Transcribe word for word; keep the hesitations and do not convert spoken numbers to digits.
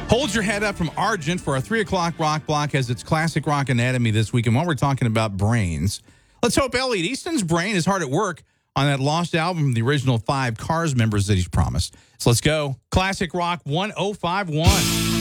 Hold your head up from Argent for our three o'clock rock block as it's classic rock anatomy this week. And while we're talking about brains, let's hope Elliot Easton's brain is hard at work on that lost album from the original five Cars members that he's promised. So let's go. Classic rock one oh five one.